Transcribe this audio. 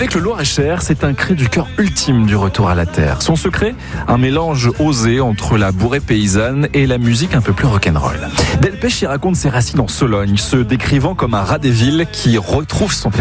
Avec le Loir-et-Cher, c'est un cri du cœur ultime du retour à la terre. Son secret, un mélange osé entre la bourrée paysanne et la musique un peu plus rock'n'roll. Delpech y raconte ses racines en Sologne, se décrivant comme un rat des villes qui retrouve son